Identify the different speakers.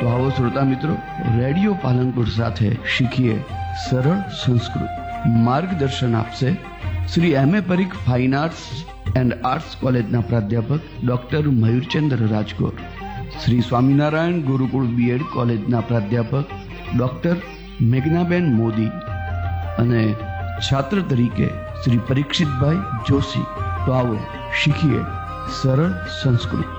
Speaker 1: તો આવો શ્રોતા મિત્રો, રેડિયો પાલનપુર સાથે શીખીએ સરળ સંસ્કૃત. માર્ગદર્શન આપશે Shri M.A. Parikh fine arts and arts કોલેજના પ્રાધ્યાપક ડોક્ટર મયુરચંદ્ર રાજગોર, શ્રી સ્વામિનારાયણ ગુરુકુળ B.Ed કોલેજના પ્રાધ્યાપક ડોક્ટર મેઘનાબેન મોદી અને છાત્ર તરીકે શ્રી પરીક્ષિતભાઈ જોશી. તો આવો શીખીએ સરળ સંસ્કૃત.